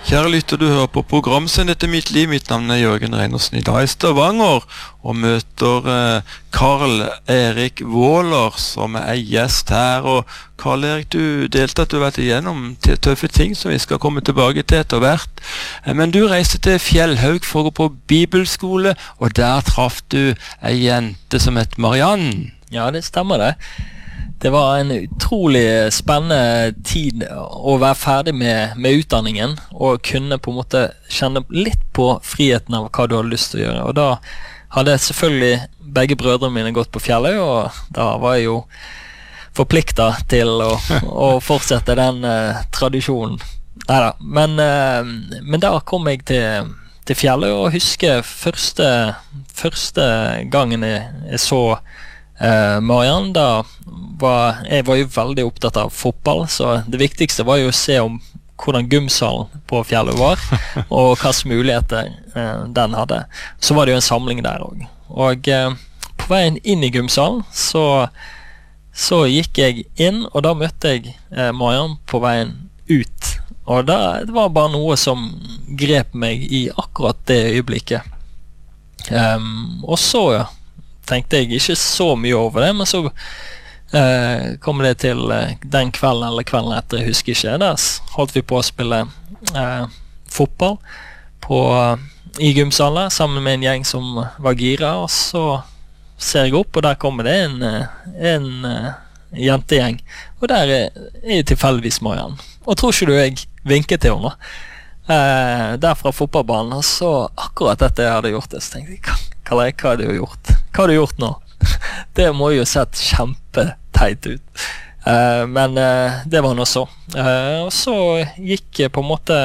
Kjære lytter, du hører på programsendet til Mitt liv. Mitt navn er Jørgen Reinersen. I dag i Stavanger og møter Karl Erik Våler som er gjest her. Og Karl Erik, du delte at du har vært igjennom tøffe ting som vi skal komme tilbake til etter hvert. Men du reiste til Fjellhaug for å gå på bibelskole, og der traff du en jente som het Mariann. Ja, det stemmer det. Det var en utrolig spennende tid å være ferdig med utdanningen og kunne på en måte kjenne litt på friheten av hva du hadde lyst til å gjøre. Og da hadde selvfølgelig begge brødrene mine gått på Fjellhaug, og da var jeg jo forpliktet til å fortsette den tradisjonen. Neida, men da kom jeg til Fjellhaug og husker første gangen jeg så Mariann. Jeg var jo veldig opptatt av fotball, så det viktigste var jo å se om hvordan gymsalen på Fjellhaug var, og hvilke muligheter den hadde. Så var det jo en samling der også. Og på veien inn i gymsalen så gikk jeg inn, og da møtte jeg Mariann på veien ut. Og det var bare noe som grep meg i akkurat det øyeblikket. Og så tenkte jeg ikke så mye over det, men så kom det til den kvelden eller kvelden etter, jeg husker ikke. Der holdt vi på å spille fotball i gymsalen sammen med en gjeng som var gira, og så ser jeg opp, og der kommer det en jentegjeng, og der er tilfeldigvis Mariann. Og tror ikke du jeg vinket til henne der fra fotballbanen, og så akkurat dette jeg hadde gjort det, så tenkte jeg, hva har du gjort? Hva har du gjort nå? Det må jo sett kjempeteit ut. Men det var nå så. Og så gikk på en måte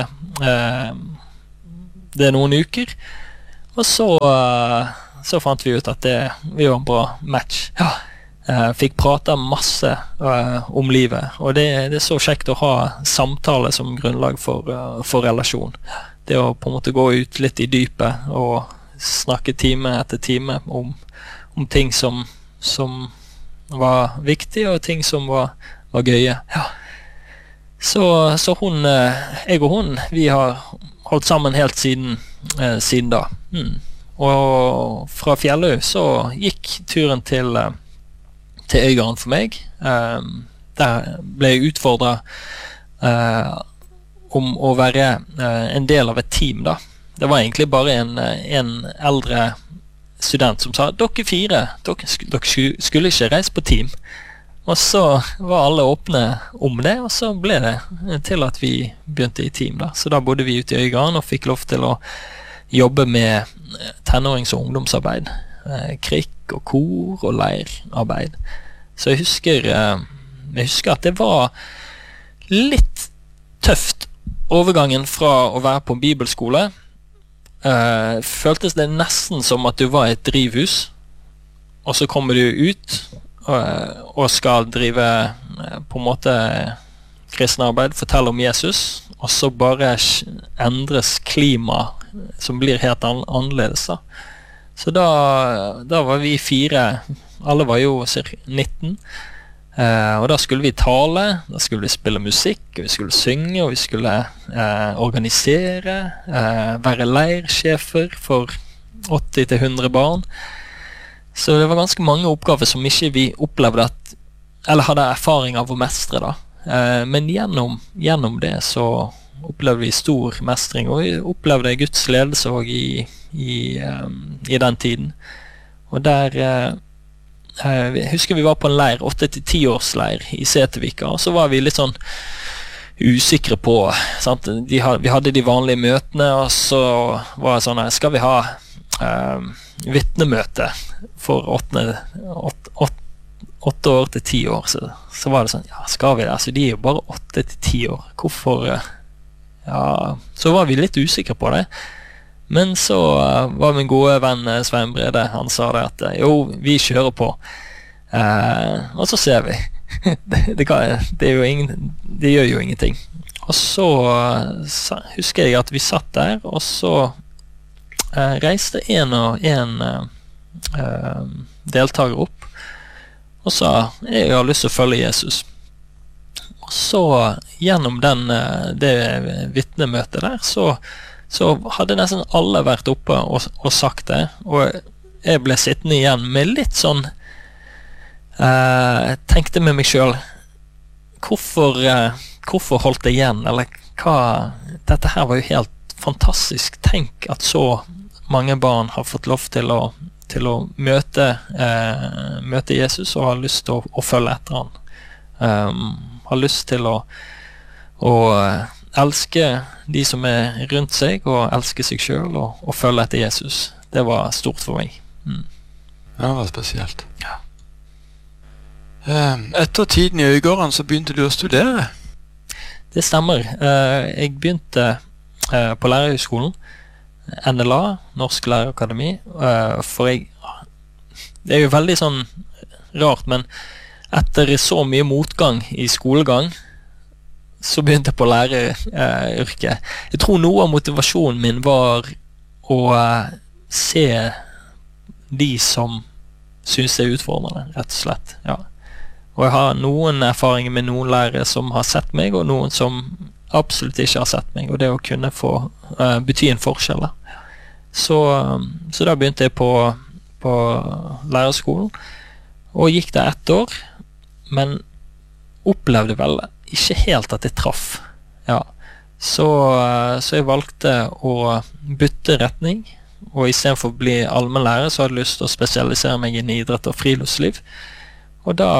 det noen uker, og så fant vi ut at vi var en bra match. Ja. Fikk prate masse om livet, og det er så kjekt å ha samtale som grunnlag for relasjon. Det å på en måte gå ut litt i dypet og snakke time etter time om ting som var viktig, og ting som var gøye. Ja. Så jeg og hun, vi har holdt sammen helt siden da. Og fra Fjellhaug så gikk turen til Øygarden for meg. Der ble jeg utfordret om å være en del av et team da. Det var egentlig bare en eldre student som sa, dere fire skulle ikke reise på team. Og så var alle åpne om det, og så ble det til at vi begynte i team da. Så da bodde vi ute i Øygarden og fikk lov til å jobbe med tenårings- og ungdomsarbeid, krikk og kor og leirarbeid. Så jeg husker at det var litt tøft overgangen fra å være på bibelskole. Føltes det nesten som at du var i et drivhus, og så kommer du ut og skal drive på en måte kristenarbeid, fortelle om Jesus, og så bare endres klima som blir helt annerledes da. Så da var vi fire, alle var jo cirka 19, og da skulle vi tale, da skulle vi spille musikk, og vi skulle synge, og vi skulle organisere, være leirsjefer for 80-100 barn. Så det var ganske mange oppgaver som ikke vi opplevde eller hadde erfaring av å mestre da. Men gjennom det så opplevde vi stor mestring, og vi opplevde Guds ledelse også i den tiden. Og der jeg husker vi var på en leir, 8-10 års leir i Setevika, og så var vi litt sånn usikre på, sant? Vi hadde de vanlige møtene, og så var det sånn, skal vi ha vittnemøte for 8 år til 10 år, så var det sånn, ja, skal vi det? Altså, de er jo bare 8-10 år, hvorfor? Ja, så var vi litt usikre på det. Men så var min gode venn Svein Brede, han sa det at jo, vi kjører på, og så ser vi. det gjør jo ingenting. Og så husker jeg at vi satt der, og så reiste en deltaker opp og sa, jeg har lyst til å følge Jesus. Og så gjennom det vittnemøtet der, så hadde nesten alle vært oppe og sagt det, og jeg ble sittende igjen med litt sånn, tenkte med meg selv, hvorfor holdt jeg igjen, eller dette her var jo helt fantastisk. Tenk at så mange barn har fått lov til å møte Jesus og har lyst til å følge etter han. Har lyst til å elske de som rundt seg, og elske seg selv og følge etter Jesus. Det var stort for meg. Ja, det var spesielt. Ja. Etter tiden i Øygarden så begynte du å studere. Det stemmer. Jeg begynte på lærerhøgskolen, NLA, Norsk Lærerakademi, for det jo veldig sånn rart, men etter så mye motgang i skolegang, så begynte jeg på læreryrket. Jeg tror noe av motivasjonen min var å se de som synes det utfordrende, rett og slett, ja. Og jeg har noen erfaringer med noen lærere som har sett meg, og noen som absolutt ikke har sett meg, og det å kunne få bety en forskjell. Så da begynte jeg på lærerskolen, og gikk der 1 år, men opplevde vel ikke helt at jeg traff. Ja. Så jeg valgte å bytte retning, og i stedet for å bli allmennlærer, så hadde jeg lyst til å spesialisere meg innen idrett og friluftsliv. Og da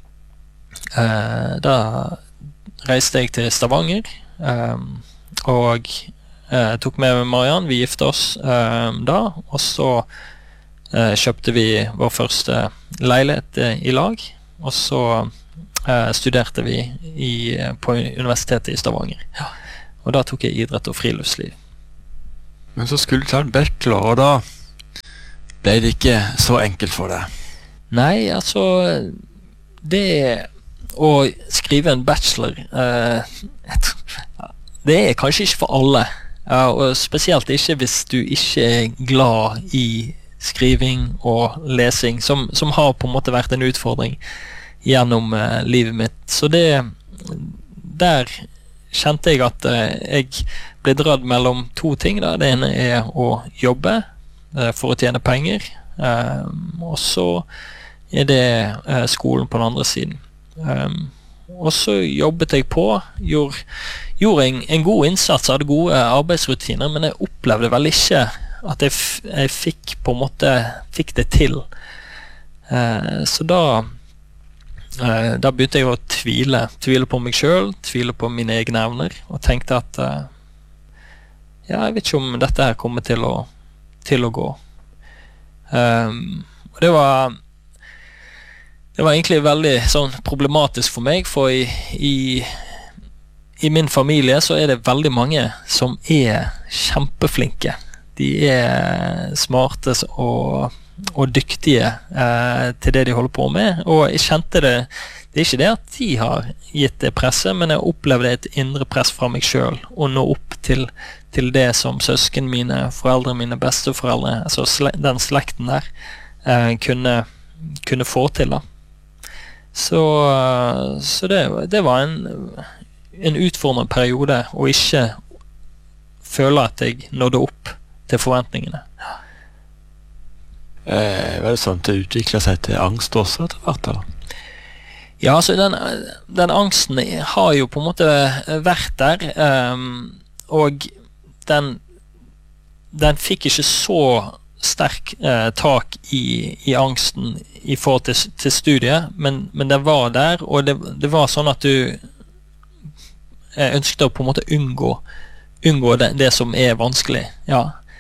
reiste jeg til Stavanger, og tok med Mariann. Vi gifte oss da, og så kjøpte vi vår første leilighet i lag, og så studerte vi på universitetet i Stavanger. Ja. Og da tok jeg idrett og friluftsliv. Men så skulle du ta en bachelor, og da ble det ikke så enkelt for deg. Nei, altså det å skrive en bachelor det kanskje ikke for alle, og spesielt ikke hvis du ikke glad i skriving og lesing, som har på en måte vært en utfordring gjennom livet mitt. Så der kjente jeg at jeg ble dratt mellom 2 ting da. Det ene å jobbe for å tjene penger, og så det skolen på den andre siden. Og så jobbet jeg på, gjorde en god innsats, hadde gode arbeidsrutiner, men jeg opplevde vel ikke at jeg fikk det til. Så da begynte jeg å tvile på meg selv, tvile på mine egne evner, og tenkte at jeg vet ikke om dette her kommer til å gå. Og det var egentlig veldig sånn problematisk for meg, for i min familie så det veldig mange som kjempeflinke. De smarte og dyktige til det de holder på med, og jeg kjente det er ikke det at de har gitt det presset, men jeg opplevde et indre press fra meg selv å nå opp til det som søsken mine, foreldre mine, besteforeldre, altså den slekten der kunne få til da. Så det var en utfordrende periode å ikke føle at jeg nådde opp til forventningene. Var det sånn at det utviklet seg til angst også etter hvert da? Ja, altså den angsten har jo på en måte vært der, og den fikk ikke så sterk tak i angsten i forhold til studiet, men det var der, og det var sånn at du ønsket å på en måte unngå det som vanskelig, ja.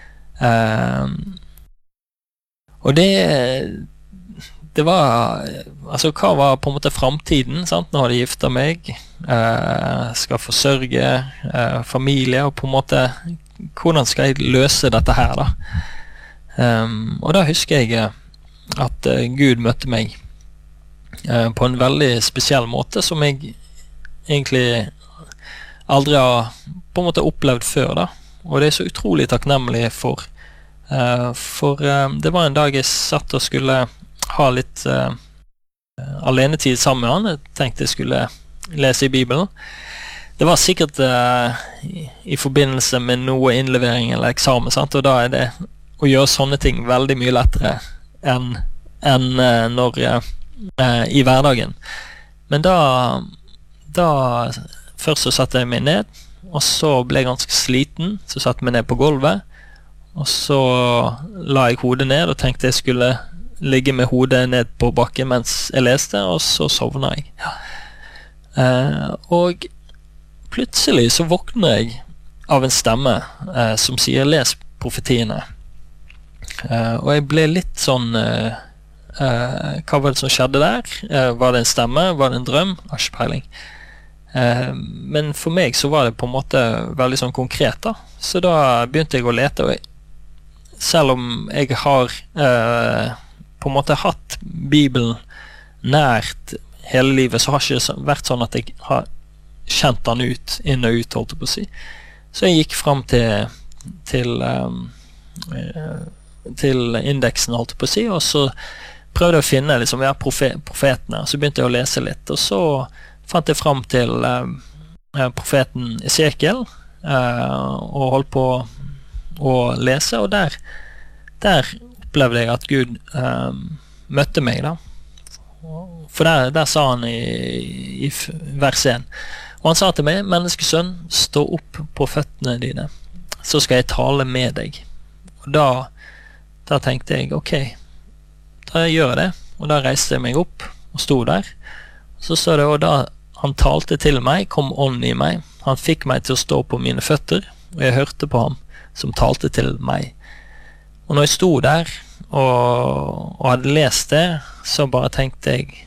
Og det var, altså hva var på en måte fremtiden, sant? Nå har jeg giftet meg, skal forsørge familie, og på en måte, hvordan skal jeg løse dette her da? Og da husker jeg at Gud møtte meg på en veldig spesiell måte, som jeg egentlig aldri har på en måte opplevd før da. Og det så utrolig takknemlig for det var en dag jeg satt og skulle ha litt alenetid sammen med han. Jeg tenkte jeg skulle lese i Bibelen. Det var sikkert i forbindelse med noe innlevering eller eksamen, sant? Og da det å gjøre sånne ting veldig mye lettere enn når i hverdagen. Men da først så satte jeg meg ned, og så ble jeg ganske sliten, så satte jeg meg ned på gulvet, og så la jeg hodet ned og tenkte jeg skulle ligge med hodet ned på bakken mens jeg leste, og så sovna jeg. Og plutselig så våkner jeg av en stemme som sier les profetiene. Og jeg ble litt sånn hva var det som skjedde der? Var det en stemme? Var det en drøm? Har ikke peiling. Men for meg så var det på en måte veldig sånn konkret da. Så da begynte jeg å lete, og selv om jeg har på en måte hatt Bibelen nært hele livet, så har det ikke vært sånn at jeg har kjent den ut, inn og ut, holdt jeg på å si. Så jeg gikk frem til indeksen, holdt jeg på å si, og så prøvde jeg å finne liksom, profetene, så begynte jeg å lese litt, og så fant jeg frem til profeten Esekiel, og holdt på å lese, og der opplevde jeg at Gud møtte meg da. For der sa han i vers 1, og han sa til meg, menneskesønn, stå opp på føttene dine, så skal jeg tale med deg. Og da tenkte jeg, ok, da gjør jeg det. Og da reiste jeg meg opp og sto der. Så står det, og da han talte til meg, kom ånden i meg. Han fikk meg til å stå på mine føtter, og jeg hørte på ham som talte til meg. Og når jeg sto der og hadde lest det, så bare tenkte jeg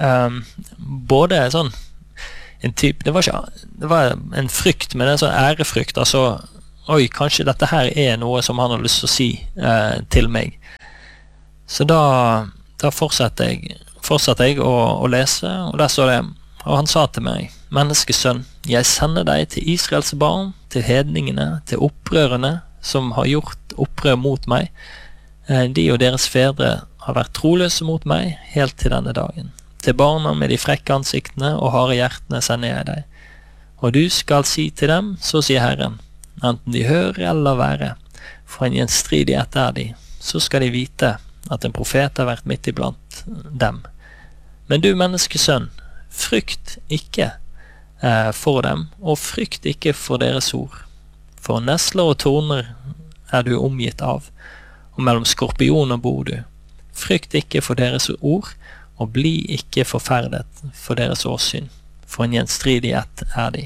både sånn en type, det var en frykt, men en sånn ærefrykt, altså oi, kanskje dette her noe som han har lyst til å si til meg. Så da fortsatte jeg å lese, og der står det, og han sa til meg, menneskesønn, jeg sender deg til Israels barn, til hedningene, til opprørerne som har gjort opprør mot meg. De og deres fedre har vært troløse mot meg helt til denne dagen. Til barna med de frekke ansiktene og harde hjertene sender jeg deg. Og du skal si til dem, så sier Herren, enten de hører eller være, for en gjenstridighet de, så skal de vite at en profet har vært midt iblant dem. Men du menneskesønn, frykt ikke for dem, og frykt ikke for deres ord. For nesler og torner du omgitt av, og mellom skorpioner bor du. Frykt ikke for deres ord, og bli ikke forferdet for deres åsyn, for en gjenstridighet de.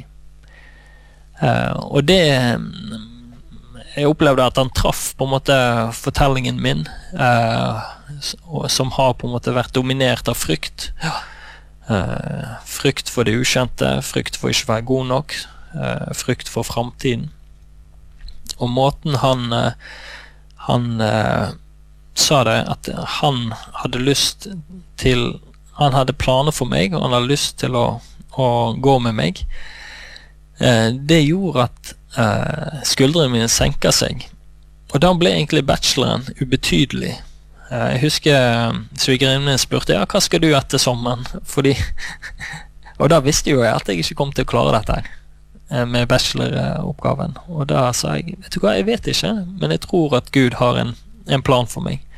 Og det jeg opplevde at han traff på en måte fortellingen min, som har på en måte vært dominert av frykt. Frykt for det ukjente, frykt for ikke å være god nok, frykt for fremtiden. Og måten han sa det, at han hadde lyst til, han hadde planer for meg, og han hadde lyst til å gå med meg. Det gjorde at skuldrene mine senket seg, og da ble egentlig bacheloren ubetydelig. Jeg husker svigerinnen min spurte, ja, hva skal du etter sommeren? Og da visste jo jeg at jeg ikke kom til å klare dette her med bacheloroppgaven, og da sa jeg, vet du hva, jeg vet ikke, men jeg tror at Gud har en plan for meg.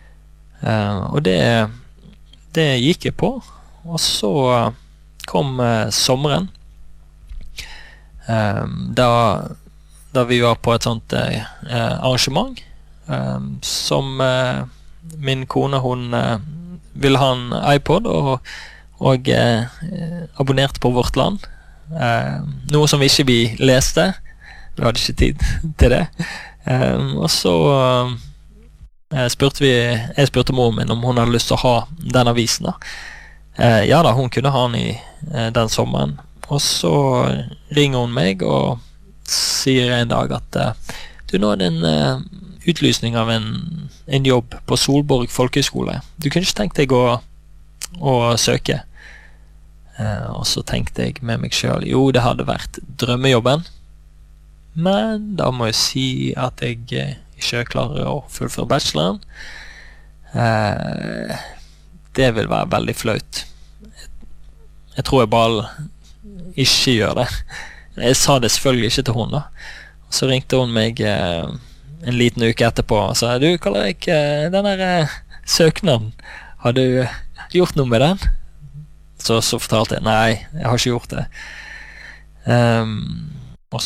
Og det gikk jeg på, og så kom sommeren, da vi var på et sånt arrangement, som min kone, hun ville ha en iPod, og abonnerte på Vårt Land, noe som ikke vi leste, vi hadde ikke tid til det. Og så jeg spurte moren min om hun hadde lyst til å ha den avisen da. Ja da, hun kunne ha den i den sommeren. Og så ringer hun meg og sier en dag at du, nå det en utlysning av en jobb på Solborg Folkehøgskole. Du kunne ikke tenkt deg å søke. Og så tenkte jeg med meg selv, jo, det hadde vært drømmejobben, men da må jeg si at jeg ikke klarer å fullføre bacheloren. Det vil være veldig flaut. Jeg tror jeg bare ikke gjør det. Jeg sa det selvfølgelig ikke til hun da. Så ringte hun meg en liten uke etterpå og sa, du Karl Erik, den der søknaden, har du gjort noe med den? Så fortalte jeg, nei, jeg har ikke gjort det. Og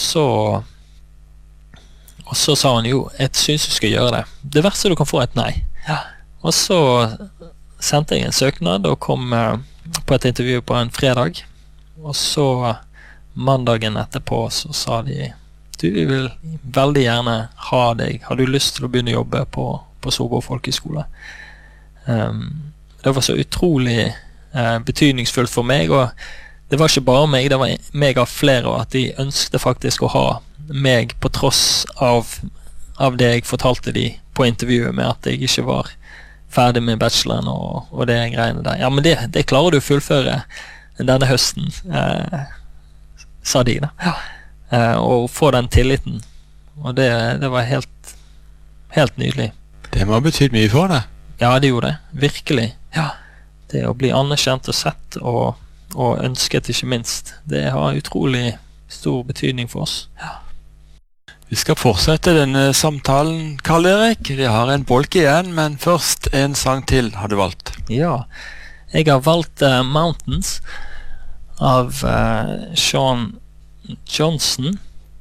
så sa hun jo, jeg synes du skal gjøre det. Det verste du kan få er et nei. Ja. Og så sendte jeg en søknad og kom på et intervju på en fredag. Og så mandagen etterpå så sa de, du vil veldig gjerne ha deg, har du lyst til å begynne å jobbe på Sorgård Folkehøgskole? Det var så utrolig betydningsfullt for meg, og det var ikke bare meg, det var meg av flere, og at de ønsket faktisk å ha meg på tross av det jeg fortalte de på intervjuet med at jeg ikke var ferdig med bacheloren og det greiene der. Ja, men det klarer du å fullføre denne høsten, sa de da. Ja. Og få den tilliten. Og det var helt nydelig. Det må ha betydd mye for deg. Ja, det gjorde det. Virkelig. Ja. Det å bli anerkjent og sett og ønsket ikke minst, det har utrolig stor betydning for oss. Ja. Vi skal fortsette denne samtalen, Karl Erik. Vi har en bolk igjen, men først en sang til har du valgt. Ja, jeg har valgt Mountains av Sean Johnson,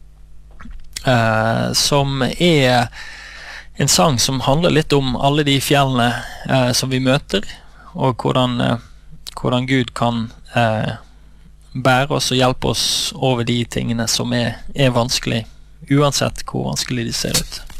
som er en sang som handler litt om alle de fjellene som vi møter, og hvordan Gud kan bære oss og hjelpe oss over de tingene som er vanskelig, uansett hvor vanskelig de ser ut.